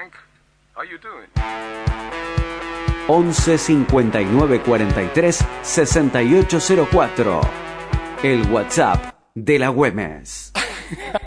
Frank. How you doing? 11 59 43 6804. El WhatsApp de la Güemes.